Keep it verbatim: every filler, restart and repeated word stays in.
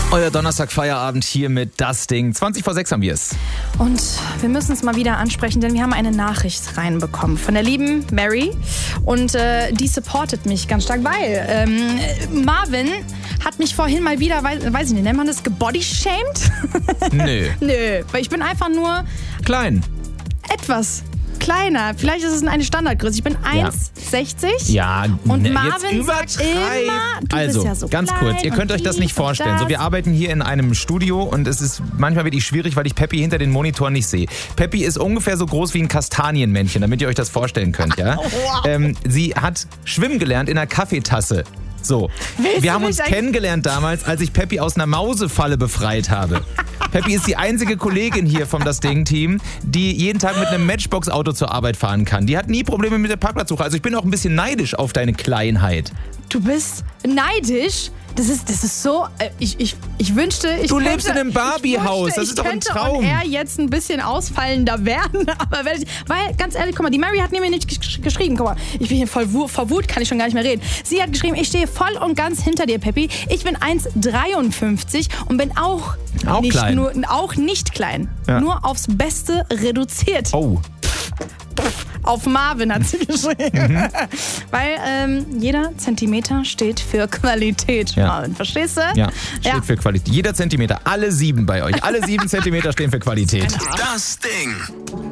Euer Donnerstag-Feierabend hier mit Das Ding. zwanzig vor sechs haben wir es. Und wir müssen es mal wieder ansprechen, denn wir haben eine Nachricht reinbekommen von der lieben Mary. Und äh, die supportet mich ganz stark, weil ähm, Marvin hat mich vorhin mal wieder, weiß, weiß ich nicht, nennt man das gebodyshamed? Nö. Nö, weil ich bin einfach nur Klein. etwas kleiner. Vielleicht ist es eine Standardgröße. Ich bin eins sechzig. Ja, und ne, Marvin jetzt sagt übertreib. immer, du Also, bist ja so ganz klein kurz, ihr könnt und euch das nicht dies und vorstellen. So, das. wir arbeiten hier in einem Studio und es ist manchmal wirklich schwierig, weil ich Peppi hinter den Monitoren nicht sehe. Peppi ist ungefähr so groß wie ein Kastanienmännchen, damit ihr euch das vorstellen könnt, ja? Wow. Ähm, sie hat schwimmen gelernt in einer Kaffeetasse. So, Willst wir du haben mich uns eigentlich- kennengelernt damals, als ich Peppi aus einer Mausefalle befreit habe. Peppi ist die einzige Kollegin hier vom Das Ding-Team, die jeden Tag mit einem Matchbox-Auto zur Arbeit fahren kann. Die hat nie Probleme mit der Parkplatzsuche. Also ich bin auch ein bisschen neidisch auf deine Kleinheit. Du bist neidisch? Das ist, das ist so, äh, ich, ich, ich wünschte, ich Du könnte, lebst in einem Barbie-Haus, ich wünschte, das ist doch ein ich Traum. könnte on air jetzt ein bisschen ausfallender werden, aber wenn ich, weil, ganz ehrlich, guck mal, die Mary hat mir nicht gesch- geschrieben, guck mal, ich bin hier voll wu- vor Wut, kann ich schon gar nicht mehr reden. Sie hat geschrieben, ich stehe voll und ganz hinter dir, Peppi. Ich bin eins Komma dreiundfünfzig und bin auch, Auch nicht klein. Nur, auch nicht klein, Ja. nur aufs Beste reduziert. Oh. Auf Marvin hat sie geschrieben. Mhm. Weil ähm, jeder Zentimeter steht für Qualität, Ja. Marvin. Verstehst du? Ja, steht Ja. für Qualität. Jeder Zentimeter, alle sieben bei euch. Alle sieben Zentimeter stehen für Qualität. Das Ding.